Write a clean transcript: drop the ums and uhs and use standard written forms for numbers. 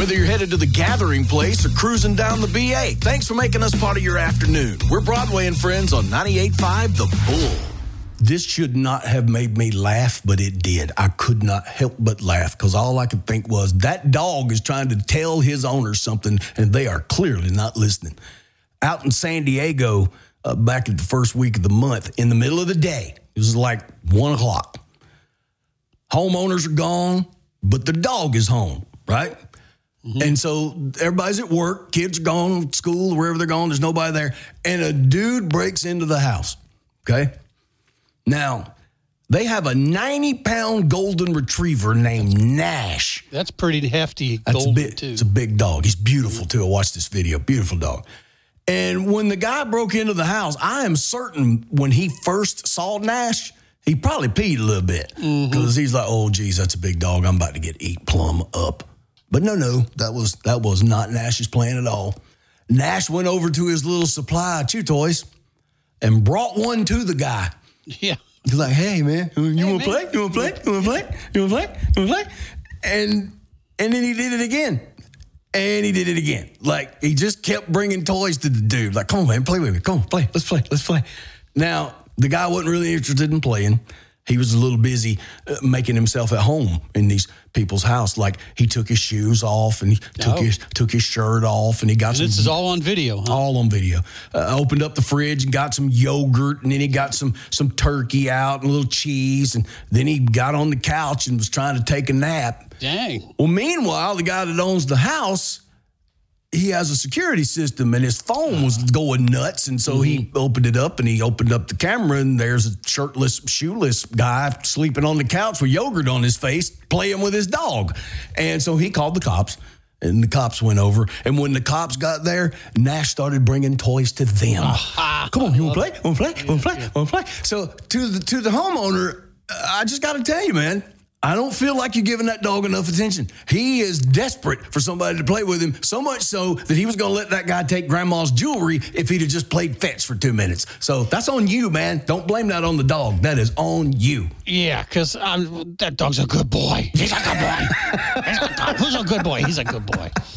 Whether you're headed to the gathering place or cruising down the BA, thanks for making us part of your afternoon. We're Broadway and Friends on 98.5 The Bull. This should not have made me laugh, but it did. I could not help but laugh because all I could think was that dog is trying to tell his owner something, and they are clearly not listening. Out in San Diego, back at the first week of the month, in the middle of the day, it was like 1 o'clock. Homeowners are gone, but the dog is home, right? Mm-hmm. And so everybody's at work, kids are gone, school, wherever they're going, there's nobody there, and a dude breaks into the house, okay? Now, they have a 90-pound golden retriever named Nash. That's pretty hefty golden, too. It's a big dog. He's beautiful, too. I watched this video. Beautiful dog. And when the guy broke into the house, I am certain when he first saw Nash, he probably peed a little bit. Because he's like, oh, geez, that's a big dog. I'm about to get eat plumb up. But no, that was not Nash's plan at all. Nash went over to his little supply of chew toys and brought one to the guy. Yeah. He's like, hey, man, you want to play? You want to play? You want to play? You want to play? You want to play? And then he did it again. And he did it again. Like, he just kept bringing toys to the dude. Like, come on, man, play with me. Come on, play. Let's play. Let's play. Now, the guy wasn't really interested in playing. He was a little busy making himself at home in these people's house. Like, he took his shoes off and he took his shirt off and he got some. This is all on video, huh? All on video. Opened up the fridge and got some yogurt, and then he got some turkey out and a little cheese, and then he got on the couch and was trying to take a nap. Dang. Well, meanwhile, the guy that owns the house, he has a security system, and his phone was going nuts, and so he opened it up, and he opened up the camera, and there's a shirtless, shoeless guy sleeping on the couch with yogurt on his face, playing with his dog. And so he called the cops, and the cops went over, and when the cops got there, Nash started bringing toys to them. Come on, you want to play? Want to play? Want to play? Want to play? So to the homeowner, I just got to tell you, man, I don't feel like you're giving that dog enough attention. He is desperate for somebody to play with him, so much so that he was going to let that guy take grandma's jewelry if he'd have just played fetch for 2 minutes. So that's on you, man. Don't blame that on the dog. That is on you. Yeah, because that dog's a good boy. He's a good boy. Who's a good boy? He's a good boy.